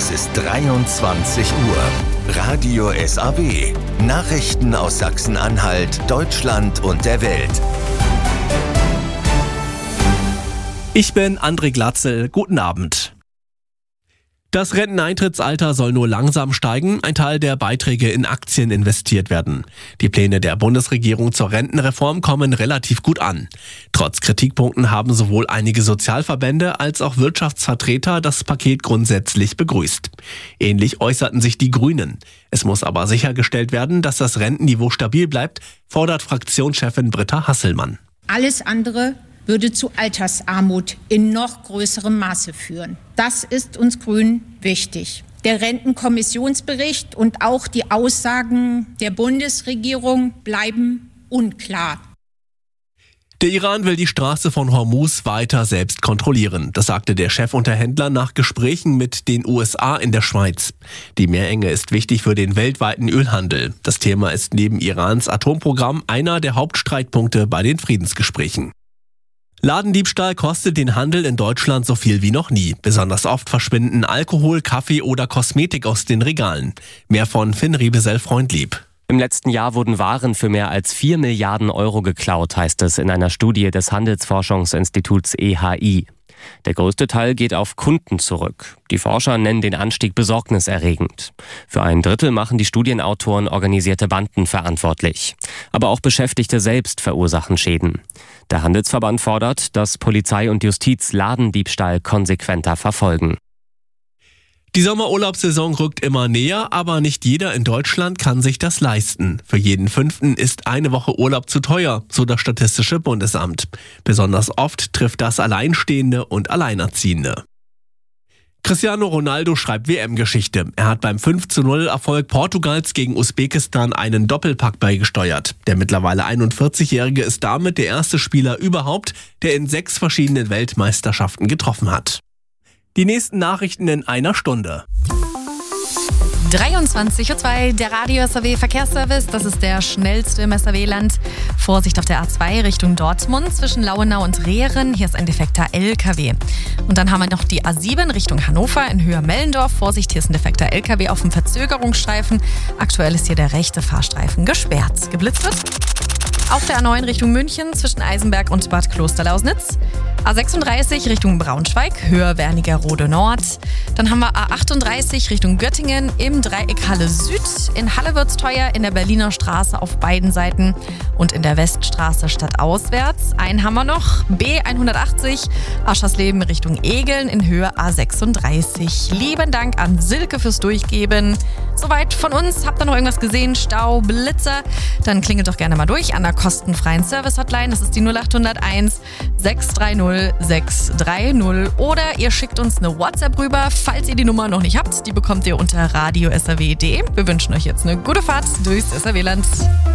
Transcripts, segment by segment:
Es ist 23 Uhr. Radio SAW. Nachrichten aus Sachsen-Anhalt, Deutschland und der Welt. Ich bin André Glatzel. Guten Abend. Das Renteneintrittsalter soll nur langsam steigen, ein Teil der Beiträge in Aktien investiert werden. Die Pläne der Bundesregierung zur Rentenreform kommen relativ gut an. Trotz Kritikpunkten haben sowohl einige Sozialverbände als auch Wirtschaftsvertreter das Paket grundsätzlich begrüßt. Ähnlich äußerten sich die Grünen. Es muss aber sichergestellt werden, dass das Rentenniveau stabil bleibt, fordert Fraktionschefin Britta Hasselmann. Alles andere würde zu Altersarmut in noch größerem Maße führen. Das ist uns Grünen wichtig. Der Rentenkommissionsbericht und auch die Aussagen der Bundesregierung bleiben unklar. Der Iran will die Straße von Hormuz weiter selbst kontrollieren. Das sagte der Chefunterhändler nach Gesprächen mit den USA in der Schweiz. Die Meerenge ist wichtig für den weltweiten Ölhandel. Das Thema ist neben Irans Atomprogramm einer der Hauptstreitpunkte bei den Friedensgesprächen. Ladendiebstahl kostet den Handel in Deutschland so viel wie noch nie. Besonders oft verschwinden Alkohol, Kaffee oder Kosmetik aus den Regalen. Mehr von Finn Riebesell-Freundlieb. Im letzten Jahr wurden Waren für mehr als 4 Milliarden Euro geklaut, heißt es in einer Studie des Handelsforschungsinstituts EHI. Der größte Teil geht auf Kunden zurück. Die Forscher nennen den Anstieg besorgniserregend. Für ein Drittel machen die Studienautoren organisierte Banden verantwortlich. Aber auch Beschäftigte selbst verursachen Schäden. Der Handelsverband fordert, dass Polizei und Justiz Ladendiebstahl konsequenter verfolgen. Die Sommerurlaubssaison rückt immer näher, aber nicht jeder in Deutschland kann sich das leisten. Für jeden Fünften ist eine Woche Urlaub zu teuer, so das Statistische Bundesamt. Besonders oft trifft das Alleinstehende und Alleinerziehende. Cristiano Ronaldo schreibt WM-Geschichte. Er hat beim 5:0-Erfolg Portugals gegen Usbekistan einen Doppelpack beigesteuert. Der mittlerweile 41-Jährige ist damit der erste Spieler überhaupt, der in 6 verschiedenen Weltmeisterschaften getroffen hat. Die nächsten Nachrichten in einer Stunde. 23:02 Uhr, der Radio SAW Verkehrsservice, das ist der schnellste im SAW-Land. Vorsicht auf der A2 Richtung Dortmund zwischen Lauenau und Rehren, hier ist ein defekter LKW. Und dann haben wir noch die A7 Richtung Hannover in Höhe Mellendorf. Vorsicht, hier ist ein defekter LKW auf dem Verzögerungsstreifen. Aktuell ist hier der rechte Fahrstreifen gesperrt. Geblitzt wird auf der A9 Richtung München zwischen Eisenberg und Bad Klosterlausnitz. A36 Richtung Braunschweig, Höhe Wernigerode Nord. Dann haben wir A38 Richtung Göttingen im Dreieck Halle Süd. In Halle wird's teuer, in der Berliner Straße auf beiden Seiten und in der Weststraße stadtauswärts. Einen haben wir noch, B180 Aschersleben Richtung Egeln in Höhe A36. Lieben Dank an Silke fürs Durchgeben. Soweit von uns. Habt ihr noch irgendwas gesehen? Stau, Blitzer? Dann klingelt doch gerne mal durch an der kostenfreien Service-Hotline. Das ist die 0801 630 630. Oder ihr schickt uns eine WhatsApp rüber, falls ihr die Nummer noch nicht habt. Die bekommt ihr unter radiosaw.de. Wir wünschen euch jetzt eine gute Fahrt durchs SAW-Land.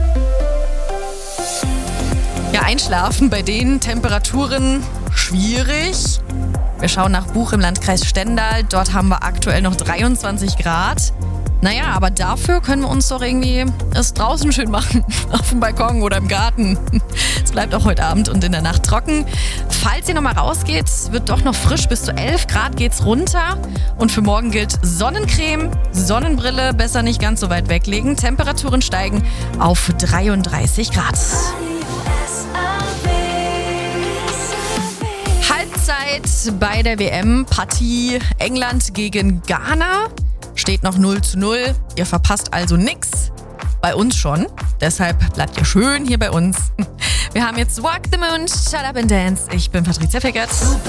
Ja, einschlafen bei den Temperaturen schwierig. Wir schauen nach Buch im Landkreis Stendal. Dort haben wir aktuell noch 23 Grad. Naja, aber dafür können wir uns doch irgendwie es draußen schön machen. Auf dem Balkon oder im Garten. Es bleibt auch heute Abend und in der Nacht trocken. Falls ihr nochmal rausgeht, wird doch noch frisch. Bis zu 11 Grad geht's runter. Und für morgen gilt Sonnencreme, Sonnenbrille besser nicht ganz so weit weglegen. Temperaturen steigen auf 33 Grad. Halbzeit bei der WM-Partie England gegen Ghana. Steht noch 0:0. Ihr verpasst also nix. Bei uns schon. Deshalb bleibt ihr schön hier bei uns. Wir haben jetzt Walk the Moon, Shut Up and Dance. Ich bin Patricia Fickert.